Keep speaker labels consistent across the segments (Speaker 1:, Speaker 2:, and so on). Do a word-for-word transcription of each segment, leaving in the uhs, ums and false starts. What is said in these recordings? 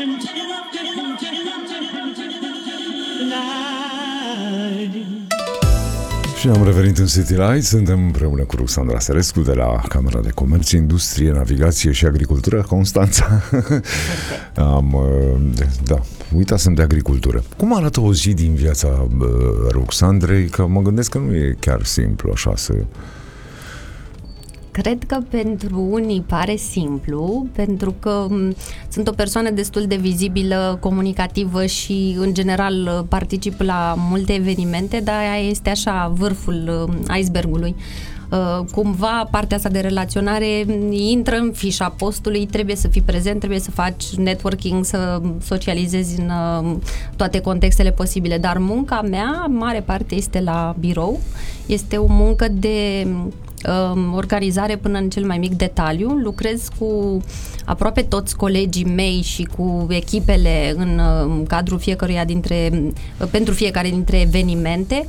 Speaker 1: Și am revenit în City Lights, suntem împreună cu Ruxandra Serescu de la Camera de Comerț, Industrie, Navigație și Agricultură, Constanța. am, da, uitasem de agricultură. Cum arată o zi din viața Ruxandrei? Că mă gândesc că nu e chiar simplu așa să...
Speaker 2: Cred că pentru unii pare simplu, pentru că sunt o persoană destul de vizibilă, comunicativă și, în general, particip la multe evenimente, dar aia este așa vârful icebergului. Cumva, partea asta de relaționare intră în fișa postului, trebuie să fii prezent, trebuie să faci networking, să socializezi în toate contextele posibile, dar munca mea, mare parte, este la birou, este o muncă de organizare până în cel mai mic detaliu. Lucrez cu aproape toți colegii mei și cu echipele în cadrul fiecăruia dintre, pentru fiecare dintre evenimente.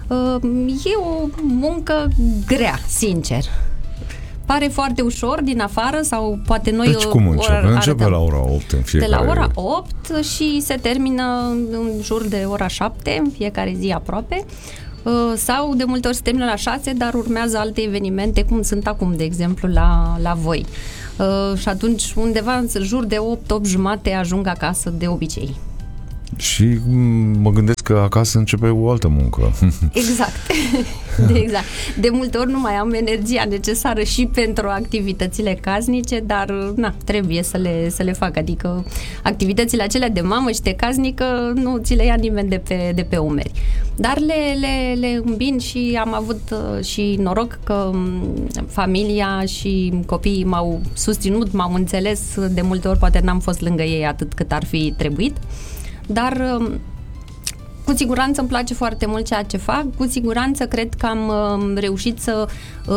Speaker 2: E o muncă grea, sincer. Pare foarte ușor din afară sau poate noi...
Speaker 1: Deci cum începe? Începe la ora opt în fiecare...
Speaker 2: De la ora opt și se termină în jur de ora șapte în fiecare zi aproape. Sau de multe ori se termină la șase, dar urmează alte evenimente, cum sunt acum, de exemplu, la, la voi. Uh, și atunci, undeva în jur de opt, opt jumate ajung acasă de obicei.
Speaker 1: Și mă gândesc că acasă începe o altă muncă.
Speaker 2: Exact. De, exact. De multe ori nu mai am energia necesară și pentru activitățile casnice, dar na, trebuie să le, să le fac. Adică activitățile acelea de mamă și de casnică nu ți le ia nimeni de pe, de pe umeri. Dar le, le, le îmbin și am avut uh, și noroc că familia și copiii m-au susținut, m-au înțeles. De multe ori poate n-am fost lângă ei atât cât ar fi trebuit. Dar cu siguranță îmi place foarte mult ceea ce fac, cu siguranță cred că am reușit să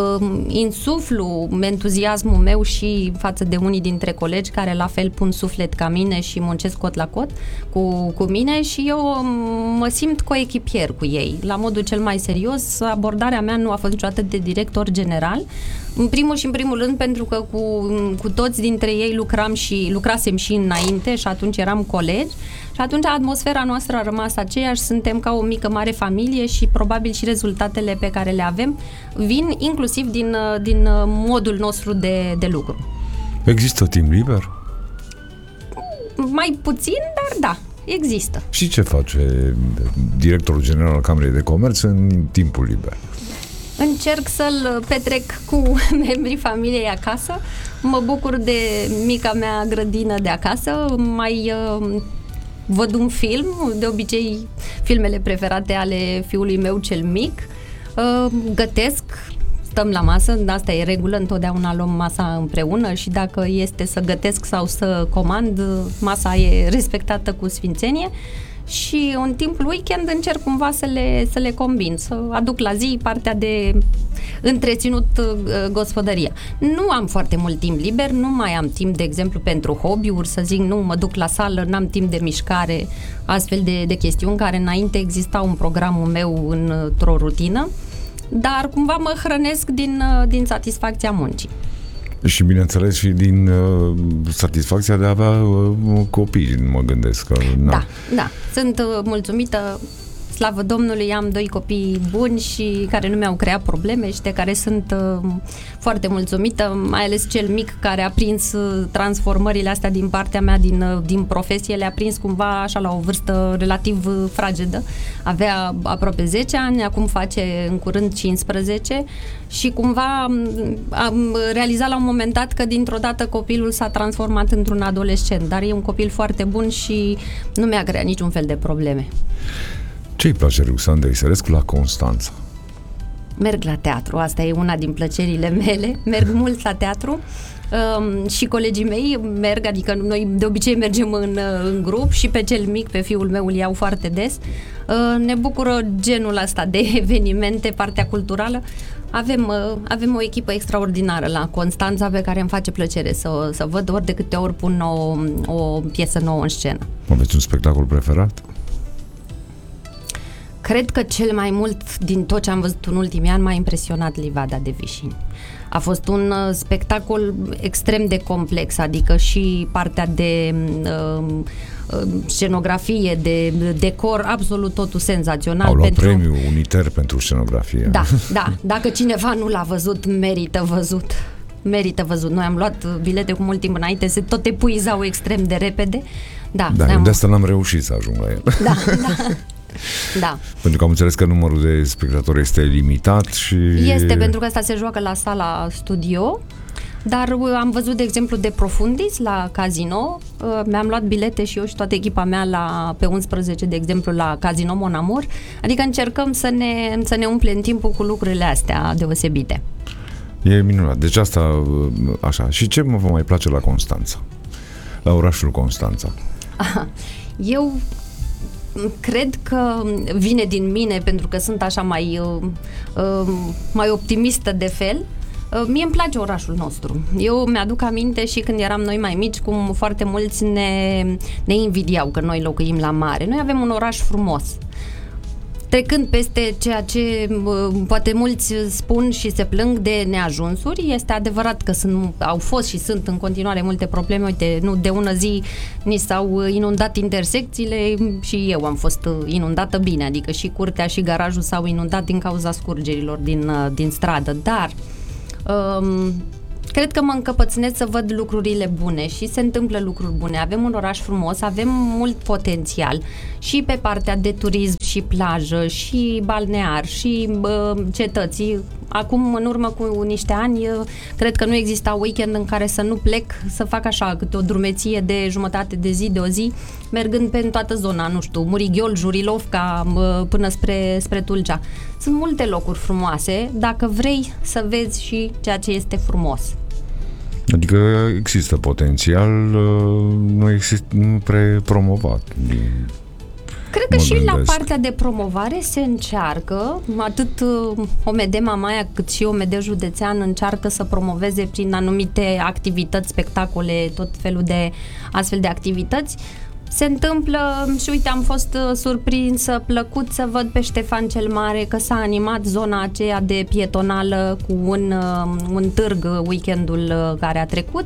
Speaker 2: insuflu entuziasmul meu și față de unii dintre colegi care la fel pun suflet ca mine și muncesc cot la cot cu, cu mine și eu mă simt coechipier cu ei. La modul cel mai serios, abordarea mea nu a fost niciodată de director general, în primul și în primul rând pentru că cu, cu toți dintre ei lucram și, lucrasem și înainte și atunci eram colegi și atunci atmosfera noastră a rămas aceeași, suntem ca o mică mare familie și probabil și rezultatele pe care le avem vin inclusiv din, din modul nostru de, de lucru.
Speaker 1: Există timp liber?
Speaker 2: Mai puțin, dar da, există.
Speaker 1: Și ce face directorul general al Camerei de Comerț în timpul liber?
Speaker 2: Încerc să-l petrec cu membrii familiei acasă, mă bucur de mica mea grădină de acasă, mai uh, văd un film, de obicei filmele preferate ale fiului meu cel mic, uh, gătesc, stăm la masă, asta e regulă, întotdeauna luăm masa împreună și dacă este să gătesc sau să comand, masa e respectată cu sfințenie. Și în timpul weekend încerc cumva să le, să le combin, să aduc la zi partea de întreținut uh, gospodăria. Nu am foarte mult timp liber, nu mai am timp, de exemplu, pentru hobby-uri, să zic, nu, mă duc la sală, n-am timp de mișcare, astfel de, de chestiuni care înainte existau în programul meu într-o rutină, dar cumva mă hrănesc din, din satisfacția muncii.
Speaker 1: Și bineînțeles și din uh, satisfacția de a avea uh, copii, mă gândesc. Că,
Speaker 2: da, da, sunt uh, mulțumită, slavă Domnului, am doi copii buni și care nu mi-au creat probleme și de care sunt uh, foarte mulțumită, mai ales cel mic care a prins uh, transformările astea din partea mea, din, uh, din profesie, le-a prins cumva așa la o vârstă relativ uh, fragedă. Avea aproape zece ani, acum face în curând cincisprezece și cumva am realizat la un moment dat că dintr-o dată copilul s-a transformat într-un adolescent, dar e un copil foarte bun și nu mi-a creat niciun fel de probleme.
Speaker 1: Ce-i place Ruxandrei Serescu la Constanța?
Speaker 2: Merg la teatru, asta e una din plăcerile mele, merg mult la teatru um, și colegii mei merg, adică noi de obicei mergem în, în grup și pe cel mic, pe fiul meu îl iau foarte des. Uh, ne bucură genul ăsta de evenimente, partea culturală. Avem, uh, avem o echipă extraordinară la Constanța pe care îmi face plăcere să, să văd ori de câte ori pun o, o piesă nouă în scenă.
Speaker 1: Aveți un spectacol preferat?
Speaker 2: Cred că cel mai mult din tot ce am văzut în ultimii ani m-a impresionat Livada de Vișini. A fost un uh, spectacol extrem de complex, adică și partea de uh, uh, scenografie, de decor, absolut totul senzațional.
Speaker 1: Au luat
Speaker 2: pentru...
Speaker 1: premiul Uniter pentru scenografie.
Speaker 2: Da, da. Dacă cineva nu l-a văzut, merită văzut. Merită văzut. Noi am luat bilete cu mult timp înainte, se tot epuizau extrem de repede. Da,
Speaker 1: da
Speaker 2: am...
Speaker 1: de asta n-am reușit să ajung la el.
Speaker 2: Da, da. Da.
Speaker 1: Pentru că am înțeles că numărul de spectatori este limitat și...
Speaker 2: Este, pentru că asta se joacă la sala studio, dar am văzut, de exemplu, de Profundis la Casino, mi-am luat bilete și eu și toată echipa mea la, pe unsprezece, de exemplu, la Casino Mon Amour, adică încercăm să ne, să ne umplem timpul cu lucrurile astea deosebite.
Speaker 1: E minunat. Deci asta, așa. Și ce mă va mai place la Constanța? La orașul Constanța?
Speaker 2: Aha. Eu cred că vine din mine, pentru că sunt așa mai, uh, mai optimistă de fel. Uh, mie îmi place orașul nostru. Eu mi-aduc aminte și când eram noi mai mici, cum foarte mulți ne, ne invidiau că noi locuim la mare. Noi avem un oraș frumos. Trecând peste ceea ce uh, poate mulți spun și se plâng de neajunsuri, este adevărat că sunt, au fost și sunt în continuare multe probleme. Uite, nu de ună zi ni s-au inundat intersecțiile și eu am fost inundată bine, adică și curtea și garajul s-au inundat din cauza scurgerilor din, uh, din stradă, dar um, cred că mă încăpățânesc să văd lucrurile bune și se întâmplă lucruri bune. Avem un oraș frumos, avem mult potențial și pe partea de turism și plajă și balnear și bă, cetății. Acum, în urmă cu niște ani, cred că nu exista weekend în care să nu plec să fac așa câte o drumeție de jumătate de zi, de o zi, mergând pe toată zona, nu știu, Murighiol, Jurilovca, până spre, spre Tulcea. Sunt multe locuri frumoase, dacă vrei să vezi și ceea ce este frumos.
Speaker 1: Adică există potențial, nu există, nu prea promovat.
Speaker 2: Cred că și la partea de promovare se încearcă, atât O M D Mamaia cât și O M D Județean încearcă să promoveze prin anumite activități, spectacole, tot felul de astfel de activități. Se întâmplă și uite, am fost surprinsă, plăcut să văd pe Ștefan cel Mare că s-a animat zona aceea de pietonală cu un, un târg weekendul care a trecut.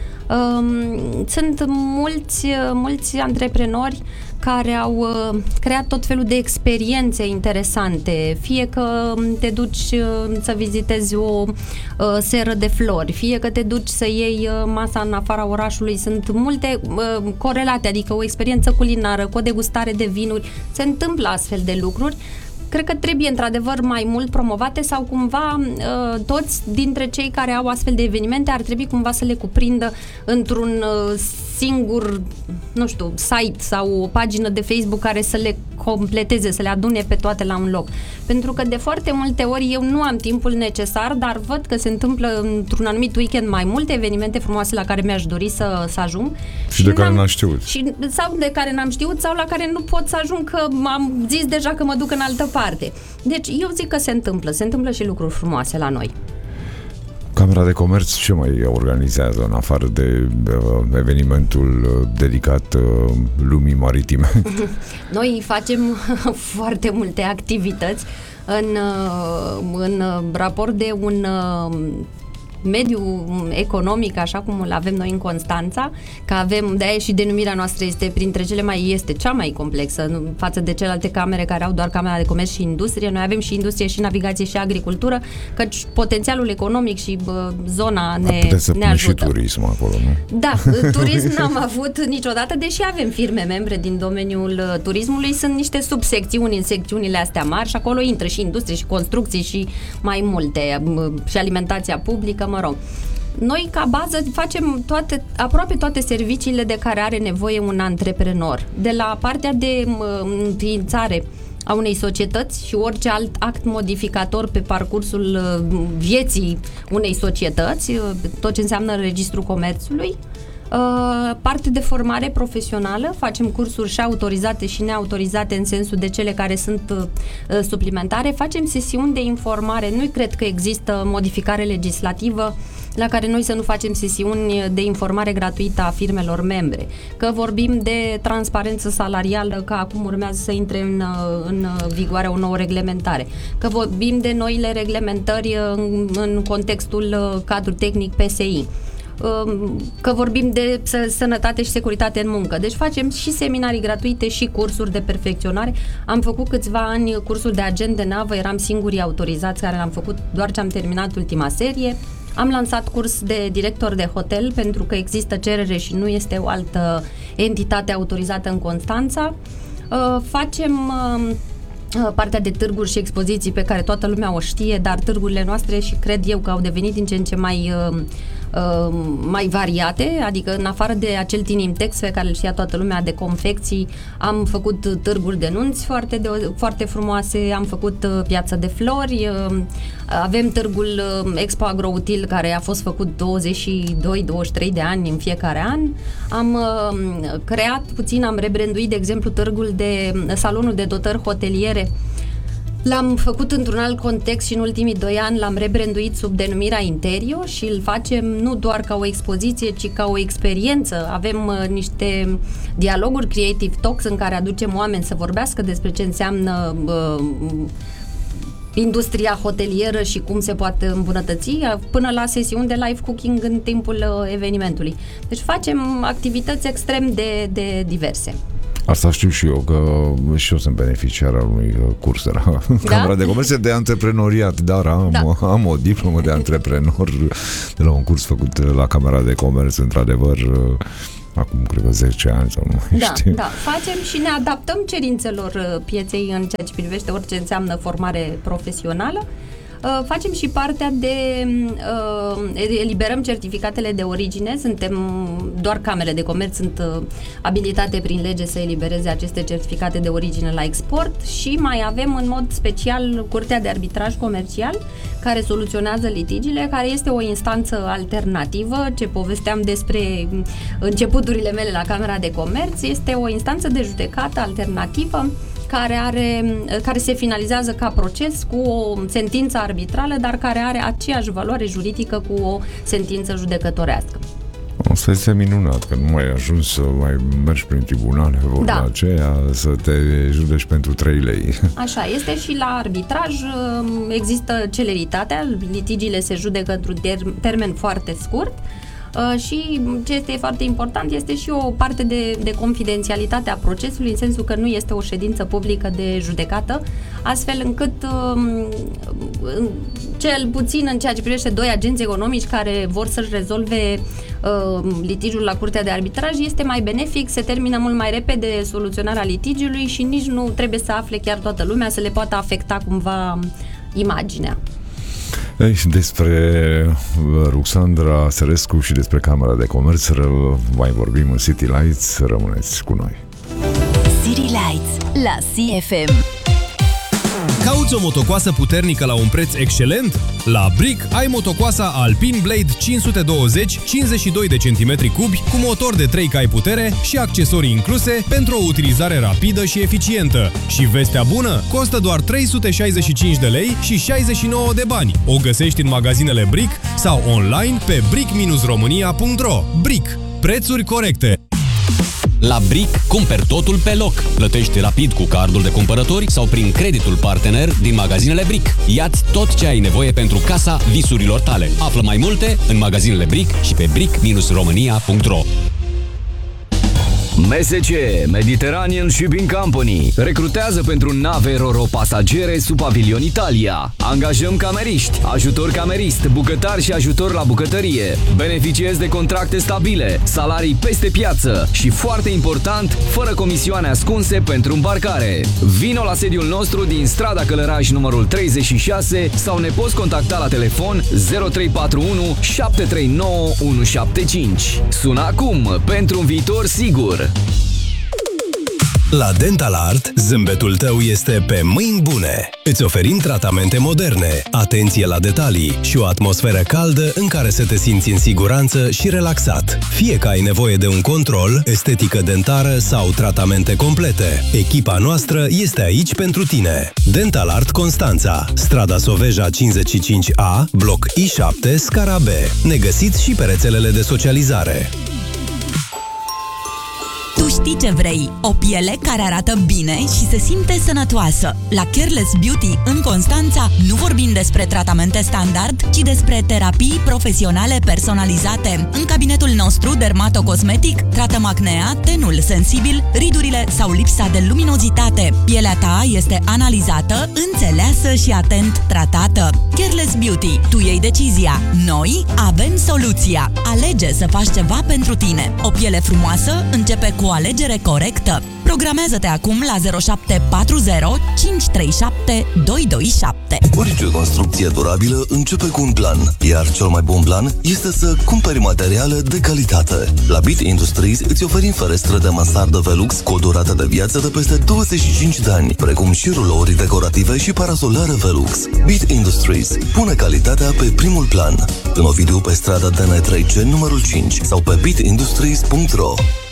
Speaker 2: Sunt mulți, mulți antreprenori care au creat tot felul de experiențe interesante, fie că te duci să vizitezi o seră de flori, fie că te duci să iei masa în afara orașului. Sunt multe corelate, adică o experiență culinară cu o degustare de vinuri. Se întâmplă astfel de lucruri. Cred că trebuie într-adevăr mai mult promovate sau cumva uh, toți dintre cei care au astfel de evenimente ar trebui cumva să le cuprindă într-un uh, singur, nu știu, site sau o pagină de Facebook care să le completeze, să le adune pe toate la un loc. Pentru că de foarte multe ori eu nu am timpul necesar, dar văd că se întâmplă într-un anumit weekend mai multe evenimente frumoase la care mi-aș dori să, să ajung.
Speaker 1: Și, și de care n-am știut.
Speaker 2: Și, sau de care n-am știut sau la care nu pot să ajung că am zis deja că mă duc în altă parte. Deci eu zic că se întâmplă. Se întâmplă și lucruri frumoase la noi.
Speaker 1: Camera de Comerț ce mai organizează în afară de uh, evenimentul uh, dedicat uh, lumii maritime?
Speaker 2: Noi facem foarte multe activități în, uh, în raport de un uh, mediu economic, așa cum îl avem noi în Constanța, că avem, de-aia și denumirea noastră este printre cele mai, este cea mai complexă față de celelalte camere care au doar Camera de Comerț și Industrie. Noi avem și industrie și navigație și agricultură, căci potențialul economic și bă, zona ne,
Speaker 1: puteți să
Speaker 2: ne ajută.
Speaker 1: Și turism acolo, nu?
Speaker 2: Da, turism n-am avut niciodată, deși avem firme membre din domeniul turismului, sunt niște subsecțiuni în secțiunile astea mari și acolo intră și industrie și construcții și mai multe, și alimentația publică, mă rog. Noi, ca bază, facem toate, aproape toate serviciile de care are nevoie un antreprenor. De la partea de înființare a unei societăți și orice alt act modificator pe parcursul vieții unei societăți, tot ce înseamnă registrul comerțului, Parte de formare profesională, facem cursuri și autorizate și neautorizate în sensul de cele care sunt uh, suplimentare, facem sesiuni de informare, nu cred că există modificare legislativă la care noi să nu facem sesiuni de informare gratuită a firmelor membre, că vorbim de transparență salarială, că acum urmează să intre în, în vigoare o nouă reglementare, că vorbim de noile reglementări în, în contextul cadru tehnic P S I, că vorbim de sănătate și securitate în muncă. Deci facem și seminarii gratuite și cursuri de perfecționare. Am făcut câțiva ani cursul de agent de navă, eram singurii autorizați care l-am făcut doar ce am terminat ultima serie. Am lansat curs de director de hotel pentru că există cerere și nu este o altă entitate autorizată în Constanța. Facem partea de târguri și expoziții pe care toată lumea o știe, dar târgurile noastre și cred eu că au devenit din ce în ce mai mai variate, adică în afară de acel Tinimtex pe care îl știa toată lumea de confecții, am făcut târguri de nunți foarte, de, foarte frumoase, am făcut piața de flori, avem târgul Expo Agroutil care a fost făcut douăzeci și doi douăzeci și trei de ani în fiecare an. Am creat puțin, am rebranduit, de exemplu, târgul de salonul de dotări hoteliere. L-am făcut într-un alt context și în ultimii doi ani l-am rebranduit sub denumirea Interio și îl facem nu doar ca o expoziție, ci ca o experiență. Avem uh, niște dialoguri Creative Talks în care aducem oameni să vorbească despre ce înseamnă uh, industria hotelieră și cum se poate îmbunătăți, până la sesiuni de live cooking în timpul uh, evenimentului. Deci facem activități extrem de, de diverse.
Speaker 1: Asta știu și eu, că și eu sunt beneficiar al unui curs de la da? Camera de Comerț de antreprenoriat, dar am, da. am o diplomă de antreprenor de la un curs făcut la Camera de Comerț, într-adevăr, acum cred că zece ani sau nu
Speaker 2: da,
Speaker 1: știu.
Speaker 2: Da, facem și ne adaptăm cerințelor pieței în ceea ce privește orice înseamnă formare profesională. Facem și partea de uh, eliberăm certificatele de origine, suntem doar Camerele de Comerț sunt uh, abilitate prin lege să elibereze aceste certificate de origine la export și mai avem în mod special Curtea de Arbitraj Comercial care soluționează litigiile, care este o instanță alternativă, ce povesteam despre începuturile mele la Camera de Comerț, este o instanță de judecată alternativă care, are, care se finalizează ca proces cu o sentință arbitrală, dar care are aceeași valoare juridică cu o sentință judecătorească.
Speaker 1: Asta este minunat, că nu mai ai ajuns să mai mergi prin tribunale, vorba da. aceea, să te judeci pentru trei lei.
Speaker 2: Așa, este și la arbitraj, există celeritatea, litigiile se judecă într-un ter- termen foarte scurt. Uh, și ce este foarte important este și o parte de, de confidențialitate a procesului, în sensul că nu este o ședință publică de judecată, astfel încât uh, cel puțin în ceea ce privește doi agenți economici care vor să-și rezolve uh, litigiul la Curtea de Arbitraj, este mai benefic, se termină mult mai repede soluționarea litigiului și nici nu trebuie să afle chiar toată lumea, să le poată afecta cumva imaginea.
Speaker 1: Ei, despre Ruxandra Sărescu și despre Camera de Comerț mai vorbim în City Lights, rămâneți cu noi.
Speaker 3: City Lights la C F M.
Speaker 4: Cauți o motocoasă puternică la un preț excelent? La Brick ai motocoasa Alpine Blade cinci sute douăzeci cincizeci și doi de centimetri cubi cu motor de trei cai putere și accesorii incluse pentru o utilizare rapidă și eficientă. Și vestea bună, costă doar trei sute șaizeci și cinci de lei și șaizeci și nouă de bani. O găsești în magazinele Brick sau online pe brick românia punct ro. Brick. Prețuri corecte.
Speaker 5: La Brick cumperi totul pe loc. Plătești rapid cu cardul de cumpărători sau prin creditul partener din magazinele Brick. Ia-ți tot ce ai nevoie pentru casa visurilor tale. Află mai multe în magazinele Brick și pe brick românia punct ro.
Speaker 6: M S C, Mediterranean Shipping Company, recrutează pentru nave ro-ro pasagere sub pavilion Italia. Angajăm cameriști, ajutor camerist, bucătar și ajutor la bucătărie. Beneficiezi de contracte stabile, salarii peste piață și, foarte important, fără comisioane ascunse pentru îmbarcare. Vino la sediul nostru din strada Călăraș numărul treizeci și șase sau ne poți contacta la telefon zero trei patru unu șapte trei nouă unu șapte cinci. Sună acum pentru un viitor sigur.
Speaker 4: La Dental Art, zâmbetul tău este pe mâini bune. Îți oferim tratamente moderne, atenție la detalii și o atmosferă caldă în care să te simți în siguranță și relaxat. Fie că ai nevoie de un control, estetică dentară sau tratamente complete, echipa noastră este aici pentru tine. Dental Art Constanța, strada Soveja cincizeci și cinci A, bloc I șapte, scara B. Ne găsiți și pe rețelele de socializare.
Speaker 3: Tu știi ce vrei, o piele care arată bine și se simte sănătoasă. La Careless Beauty în Constanța nu vorbim despre tratamente standard, ci despre terapii profesionale personalizate. În cabinetul nostru dermatocosmetic tratăm acnea, tenul sensibil, ridurile sau lipsa de luminozitate. Pielea ta este analizată, înțeleasă și atent tratată. Careless Beauty, tu iei decizia, noi avem soluția. Alege să faci ceva pentru tine. O piele frumoasă începe cu o alegere corectă. Programează-te acum la zero șapte patru zero cinci trei șapte doi doi șapte.
Speaker 7: Orice construcție durabilă începe cu un plan, iar cel mai bun plan este să cumperi materiale de calitate. La Bit Industries îți oferim ferestre de mansardă Velux cu o durată de viață de peste douăzeci și cinci de ani, precum și rulouri decorative și parasolare Velux. Bit Industries pune calitatea pe primul plan. În Ovidiu, pe strada D N trei C numărul cinci sau pe bit industries punct ro.